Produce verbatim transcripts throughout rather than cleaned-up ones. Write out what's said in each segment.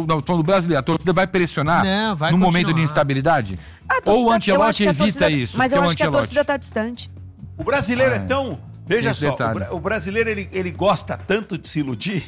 do, do brasileiro, a torcida vai pressionar Não, vai no continuar. momento de instabilidade? Torcida, Ou o Ancelotti evita torcida, isso? Mas eu é acho o que a Ancelotti. torcida tá distante. O brasileiro ah, é tão... Veja só, o, bra- o brasileiro ele, ele gosta tanto de se iludir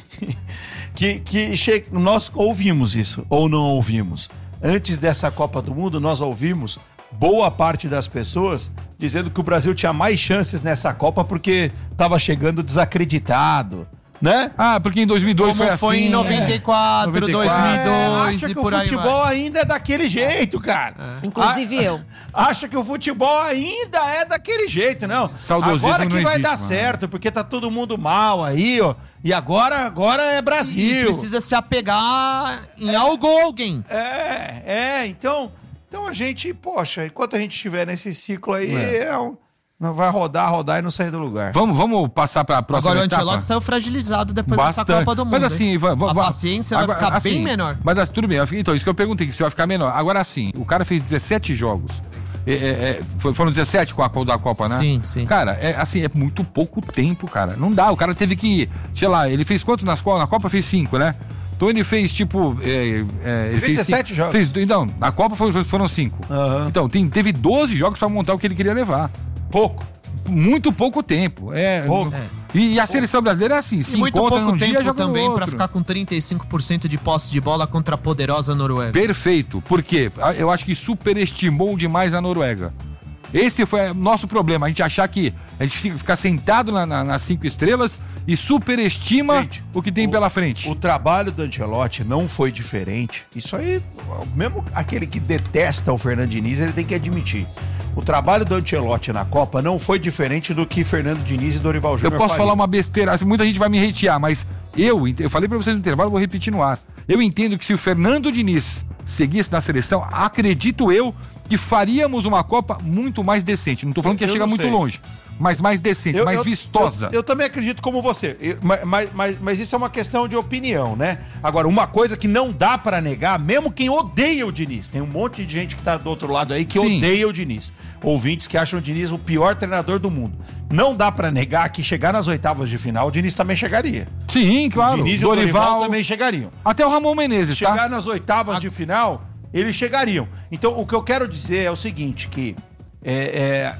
que, que che- nós ouvimos isso, ou não ouvimos. Antes dessa Copa do Mundo, nós ouvimos boa parte das pessoas dizendo que o Brasil tinha mais chances nessa Copa porque estava chegando desacreditado, né? Ah, porque em dois mil e dois Como foi, foi assim, em noventa e quatro, é. dois mil e dois é, acha e que por o aí futebol vai. ainda é daquele jeito, cara. É. Inclusive A- eu. Acha que o futebol ainda é daquele jeito, não. Saudosismo Agora que não vai existe, dar mano. certo, porque tá todo mundo mal aí, ó. E agora, agora é E Brasil. precisa se apegar em algo ou alguém. É, é, então, então a gente, poxa, enquanto a gente estiver nesse ciclo aí, É. é um- não vai rodar, rodar e não sair do lugar. Vamos, vamos passar para a próxima Agora o etapa? Ancelotti saiu fragilizado depois Bastante. dessa Copa do Mundo. Mas assim, hein? Ivan, a va- paciência agora, vai ficar assim, bem menor. Mas assim, tudo bem. Então, isso que eu perguntei, que se vai ficar menor. Agora assim, o cara fez dezessete jogos. É, é, é, foi- foram dezessete com a da Copa, né? Sim, sim. Cara, é, assim, é muito pouco tempo, cara. Não dá, o cara teve que, sei lá, ele fez quanto nas, na Copa? Fez cinco, né? Então ele fez, tipo... É, é, ele fez dezessete cinco, jogos. Fez, então, na Copa foi, foram cinco. Aham. Então, tem, teve doze jogos pra montar o que ele queria levar. Pouco. Muito pouco tempo. É, Pouco. E, e a seleção brasileira é assim, se E muito encontra pouco num dia, tempo joga no também pra outro. ficar com trinta e cinco por cento de posse de bola contra a poderosa Noruega. Perfeito. Por quê? Eu acho que superestimou demais a Noruega. Esse foi o nosso problema, a gente achar que a gente fica, fica sentado na, na, nas cinco estrelas e superestima Gente, o que tem o- pela frente. O trabalho do Ancelotti não foi diferente. Isso aí, mesmo aquele que detesta o Fernando Diniz, ele tem que admitir. O trabalho do Ancelotti na Copa não foi diferente do que Fernando Diniz e Dorival Eu Júnior posso fariam. falar uma besteira, assim, muita gente vai me hatear, mas eu, eu falei pra vocês no intervalo, vou repetir no ar. Eu entendo que se o Fernando Diniz seguisse na seleção, acredito eu que faríamos uma Copa muito mais decente. Não tô falando que ia Eu chegar não muito sei. longe, mas mais decente, Eu- mais eu- vistosa. Eu, eu também acredito como você, Eu- mas, mas, mas, mas isso é uma questão de opinião, né? Agora, uma coisa que não dá pra negar, mesmo quem odeia o Diniz, tem um monte de gente que tá do outro lado aí que Sim. odeia o Diniz. Ouvintes que acham o Diniz o pior treinador do mundo. Não dá pra negar que chegar nas oitavas de final, o Diniz também chegaria. Sim, claro. O Diniz e o Dorival também chegariam. Até o Ramon Menezes, Chegar tá? nas oitavas de final, eles chegariam. Então, o que eu quero dizer é o seguinte, que é, é,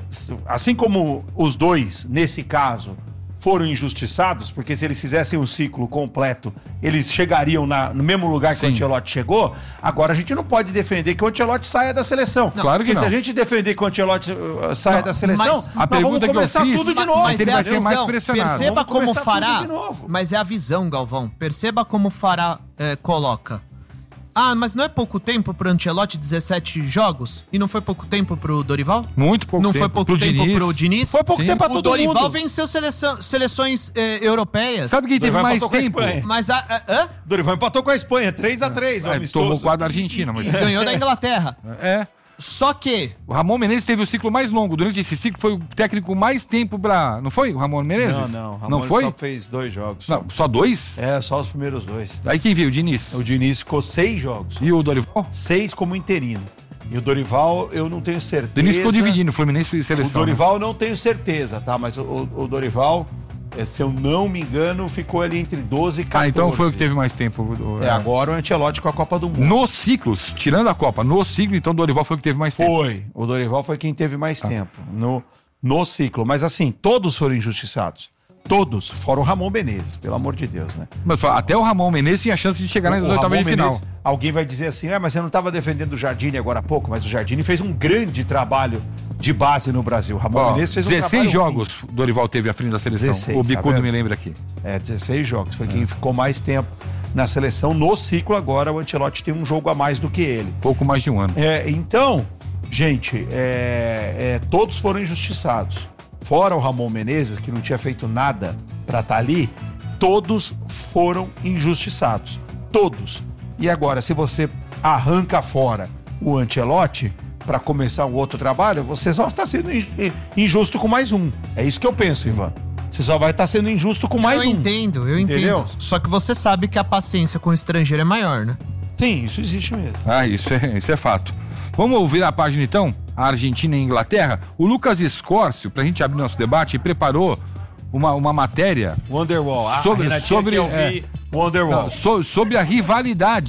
assim como os dois, nesse caso, foram injustiçados, porque se eles fizessem um ciclo completo, eles chegariam na- no mesmo lugar que Sim. o Ancelotti chegou, agora a gente não pode defender que o Ancelotti saia da seleção. Claro que porque não. se a gente defender que o Ancelotti uh, saia Não, da seleção, mas nós a vamos pergunta que eu começar fiz- tudo de mas novo. Mas ele é vai a ser mais visão. pressionado. Perceba Vamos como começar fará. tudo de novo. Mas é a visão, Galvão. Perceba como fará é, coloca. Ah, mas não é pouco tempo pro Ancelotti, dezessete jogos? E não foi pouco tempo pro Dorival? Muito pouco não tempo. foi pouco Pro tempo Diniz. pro Diniz? Foi pouco Sim. tempo pra O todo Dorival mundo. venceu seleção, seleções eh, europeias. Sabe quem teve Dorival mais empatou com a tempo? Espanha. Mas a, a- hã? Dorival empatou com a Espanha, três a três, o É, amistoso. tomou o quadro da Argentina, mas... E ganhou da Inglaterra. É. Só que O Ramon Menezes teve o ciclo mais longo. Durante esse ciclo foi o técnico mais tempo pra... Não foi o Ramon Menezes? Não, não. Ramon Não foi? só fez dois jogos. Não, só dois? É, só os primeiros dois. Aí quem viu? O Diniz. O Diniz ficou seis jogos. E o Dorival? Seis como interino. E o Dorival, eu não tenho certeza. O Diniz ficou dividindo, Fluminense e O seleção. Dorival eu não tenho certeza, tá? Mas o, o- o Dorival, é, se eu não me engano, ficou ali entre doze e né? quatorze. Ah, então foi o que teve mais tempo. o- É, agora o Ancelotti com a Copa do Mundo. Nos ciclos, tirando a Copa, no ciclo, então o Dorival foi o que teve mais tempo. Foi. O Dorival foi quem teve mais tempo no, no ciclo. Mas assim, todos foram injustiçados. Todos. Fora o Ramon Menezes, pelo amor de Deus, né? Mas até o Ramon Menezes tinha chance de chegar nas O oitavas Ramon de final. Menezes, alguém vai dizer assim, ah, mas você não estava defendendo o Jardine agora há pouco, mas o Jardine fez um grande trabalho de base no Brasil. O Ramon Ó, Menezes fez um dezesseis trabalho jogos o Dorival teve à frente da seleção. dezesseis, o tá Bicudo vendo? me lembra aqui. É, dezesseis jogos. Foi quem ficou mais tempo na seleção. No ciclo agora, o Ancelotti tem um jogo a mais do que ele. Pouco mais de um ano. É, então, gente, é, é, todos foram injustiçados. Fora o Ramon Menezes, que não tinha feito nada para estar ali, todos foram injustiçados. Todos. E agora, se você arranca fora o Ancelotti para começar um outro trabalho, você só está sendo in- injusto com mais um. É isso que eu penso, Ivan. Você só vai estar sendo injusto com mais eu um. entendo, eu Entendeu? entendo. Só que você sabe que a paciência com o estrangeiro é maior, né? Sim, isso existe mesmo. Ah, isso é, isso é fato. Vamos ouvir a página então? A Argentina e a Inglaterra. O Lucas Escórcio, pra gente abrir nosso debate, preparou uma, uma matéria Wonderwall. Ah, Sobre- a Renatinha sobre, quer ouvir Wonderwall. não, so- sobre a rivalidade